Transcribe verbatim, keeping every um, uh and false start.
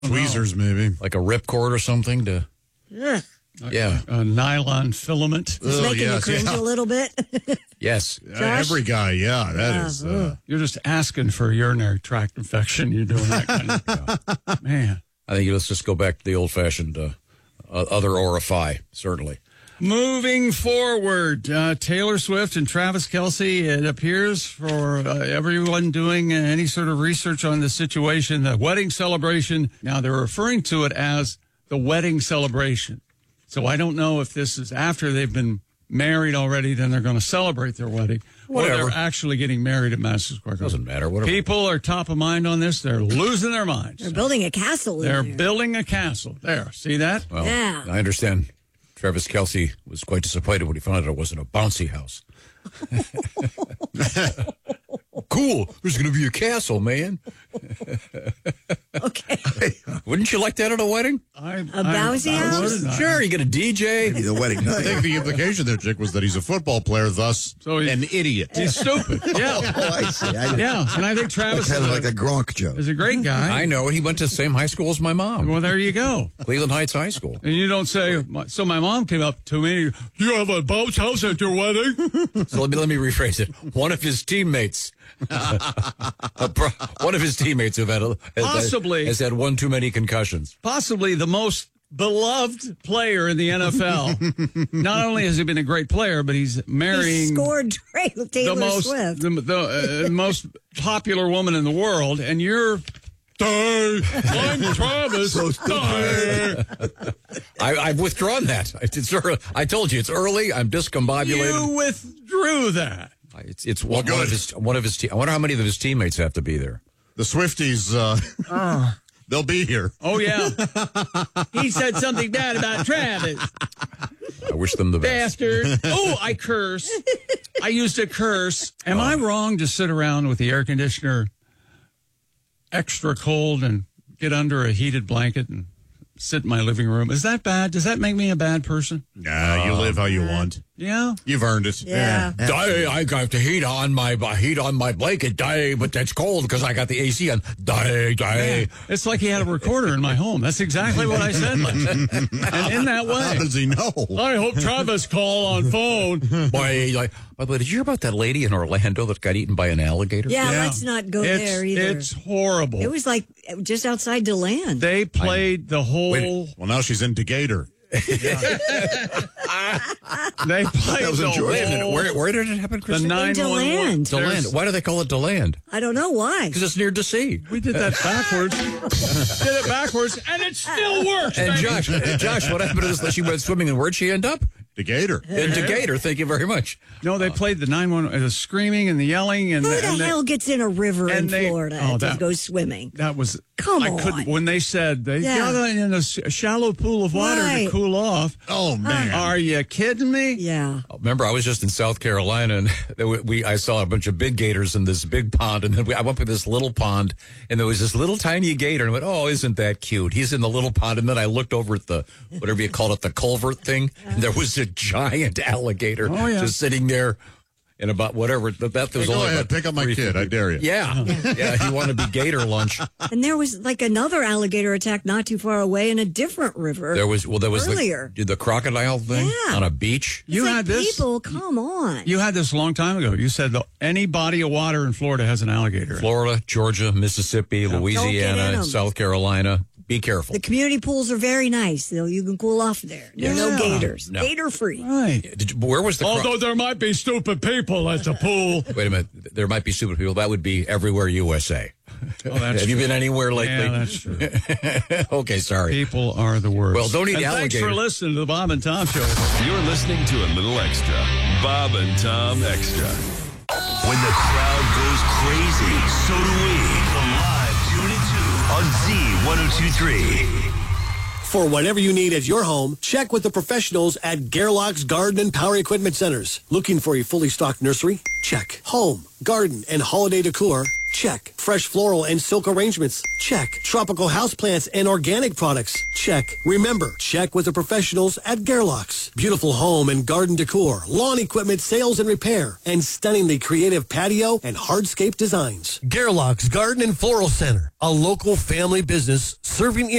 Tweezers, maybe. Like a ripcord or something to... Ugh. Yeah. A, a nylon filament. It's Ugh, making yes, you cringe yeah. a little bit. Yes. Uh, every guy, yeah. That Yeah, is. Uh, You're just asking for a urinary tract infection. You're doing that kind of stuff. Man. I think let's just go back to the old-fashioned uh, uh, other orify, certainly. Moving forward, uh, Taylor Swift and Travis Kelce, it appears for uh, everyone doing any sort of research on the situation, the wedding celebration. Now, they're referring to it as the wedding celebration. So I don't know if this is after they've been married already, then they're going to celebrate their wedding. Whatever. Or they're actually getting married at Madison Square Garden. Doesn't matter. Whatever. People are top of mind on this. They're losing their minds. They're building a castle in They're there. building a castle. There. See that? Well, Yeah. I understand Travis Kelce was quite disappointed when he found out it wasn't a bouncy house. Cool. There's going to be a castle, man. Okay. Wouldn't you like that at a wedding? I, A bouncy house? would. Sure, you get a D J. The wedding I night. think the implication there, Chick, was that he's a football player, thus So he's- an idiot. He's stupid. Yeah. Oh, I see. I, Yeah. And I think Travis Kind is of a, like a Gronk joke. is a great guy. I know. He went to the same high school as my mom, Well, there you go. Cleveland Heights High School. And you don't say, so my mom came up to me, you have a bounce house at your wedding? So let me let me rephrase it. One of his teammates, a pro, one of his teammates who had a, has, Possibly. has had one too many concussions. Possibly the most beloved player in the N F L. Not only has he been a great player, but he's He marrying scored Tra- the Taylor most Swift. the, the uh, most popular woman in the world, and you're. Die. I'm Travis. Die. I, I've withdrawn that. It's early. I told you it's early. I'm discombobulated. You withdrew that. It's it's one, Well, one good. of his one of his. Te- I wonder how many of his teammates have to be there. The Swifties, uh, they'll be here. Oh, yeah. He said something bad about Travis. I wish them the best. Bastard. Oh, I curse. I used a curse. Am I wrong to sit around with the air conditioner extra cold and get under a heated blanket and sit in my living room? Is that bad? Does that make me a bad person? Nah, you live how you want. Yeah. You've earned it. Yeah. Die, I got the heat on my uh, heat on my blanket. Die, but that's cold because I got the A C on. Die, die. It's like he had a recorder in my home. That's exactly what I said. And in that How way. does he know? I hope Travis call on phone. Boy, like, by the way, did you hear about that lady in Orlando that got eaten by an alligator? Yeah, Yeah. let's not go It's, there either. it's horrible. It was like just outside DeLand. They played the whole. Wait. Well, now she's in Decatur. They played was in the Georgia. Wait a minute. whole. Where, where did it happen, The Chris? nine one one. DeLand. DeLand. Why do they call it DeLand? I don't know why. Because it's near D C. We did that backwards. did it backwards, and it still works. And baby. Josh, uh, Josh, what happened to this? She went swimming, and where'd she end up? Decatur. In Decatur. Thank you very much. No, they played the nine one one, the screaming and the yelling, and, Who the, the and the- hell gets in a river in and they- Florida oh, to that- go swimming? that was. Come I on. couldn't. When they said they Yeah. got in a s- a shallow pool of water Right. to cool off. Oh, man. Are you kidding me? Yeah. Remember, I was just in South Carolina, and there were- we I saw a bunch of big gators in this big pond, and then we, I went to this little pond, and there was this little tiny gator, and I went, "Oh, isn't that cute?" He's in the little pond, and then I looked over at the whatever you call it, the culvert thing, and there was a giant alligator Oh, yeah. just sitting there, in about whatever that that was Hey, go only ahead, about pick up my three kid. feet. I dare you. Yeah, yeah. He wanted to be gator lunch. And there was like another alligator attack not too far away in a different river. There was well, there was Earlier. the, the crocodile thing Yeah. on a beach. It's You like, had this. people, come on. You had this a long time ago. You said that any body of water in Florida has an alligator. in it. Florida, Georgia, Mississippi, Don't get in Louisiana, 'em. South Carolina. Be careful. The community pools are very nice. Though you can cool off there. There are no Yeah. gators. No. Gator free. Right. Did you, where was the? cro- Although there might be stupid people at the pool. Wait a minute. There might be stupid people. That would be everywhere U S A. Oh, that's Have you true. been anywhere lately? Yeah, that's true. Okay, sorry. People are the worst. Well, don't eat and alligator. Thanks for listening to the Bob and Tom Show. You're listening to a little extra. Bob and Tom Extra. When the crowd goes crazy, so do we. The live Tune into on Z ten twenty-three. For whatever you need at your home, check with the professionals at Gerlach's Garden and Power Equipment Centers. Looking for a fully stocked nursery? Check. Home, garden, and holiday decor? Check. Fresh floral and silk arrangements? Check. Tropical houseplants and organic products? Check. Remember, check with the professionals at Gerlach's. Beautiful home and garden decor, lawn equipment sales and repair, and stunningly creative patio and hardscape designs. Gerlach's Garden and Floral Center, a local family business serving